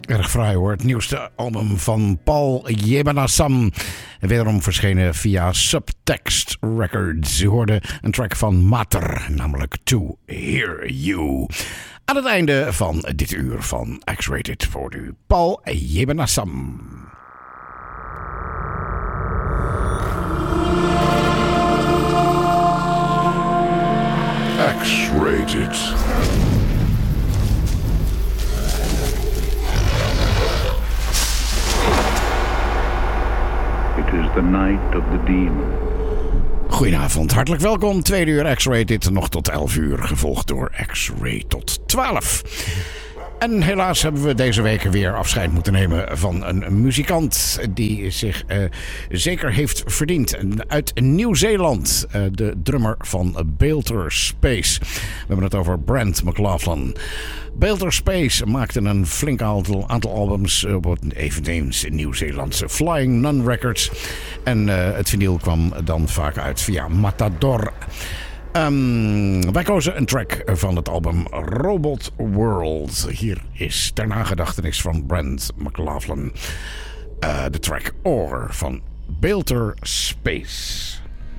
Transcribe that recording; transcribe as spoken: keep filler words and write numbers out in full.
Erg fraai hoor, het nieuwste album van Paul Yebenassam. Wederom verschenen via Subtext Records. U hoorde een track van Mater, namelijk To Hear You. Aan het einde van dit uur van X-Rated voor u Paul Yebenassam. X-Rated. It is the night of the demon. Goedenavond, hartelijk welkom. Tweede uur X-Rated, nog tot elf uur, gevolgd door X-Ray tot twaalf. En helaas hebben we deze week weer afscheid moeten nemen van een muzikant die zich uh, zeker heeft verdiend. Uit Nieuw-Zeeland, uh, de drummer van Balter Space. We hebben het over Brent McLaughlin. Balter Space maakte een flink aantal, aantal albums op het eveneens Nieuw-Zeelandse Flying Nun Records. En uh, het vinyl kwam dan vaak uit via Matador. Um, wij kozen een track van het album Robot World. Hier is ter nagedachtenis van Brent McLaughlin uh, de track Ore van Balter Space.